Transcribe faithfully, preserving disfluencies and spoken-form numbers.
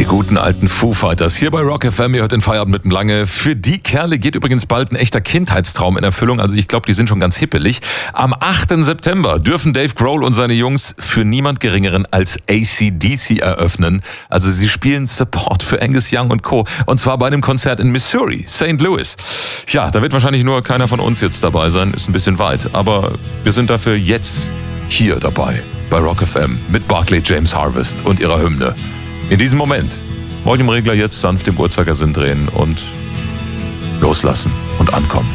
Die guten alten Foo Fighters hier bei Rock F M. Ihr hört den Feierabend mit dem Lange. Für die Kerle geht übrigens bald ein echter Kindheitstraum in Erfüllung. Also ich glaube, die sind schon ganz hippelig. Am achten September dürfen Dave Grohl und seine Jungs für niemand Geringeren als A C D C eröffnen. Also sie spielen Support für Angus Young und Co. Und zwar bei einem Konzert in Missouri, Saint Louis. Ja, da wird wahrscheinlich nur keiner von uns jetzt dabei sein. Ist ein bisschen weit. Aber wir sind dafür jetzt hier dabei bei Rock F M mit Barclay James Harvest und ihrer Hymne. In diesem Moment, Volume-Regler jetzt sanft im Uhrzeigersinn drehen und loslassen und ankommen.